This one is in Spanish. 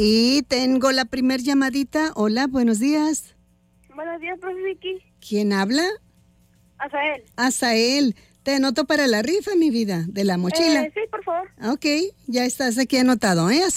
Y tengo la primer llamadita. Hola, buenos días. Buenos días, profe Vicky. ¿Quién habla? Azael. Azael. Te anoto para la rifa, mi vida, de la mochila. Sí, por favor. Ok, ya estás aquí anotado, ¿eh?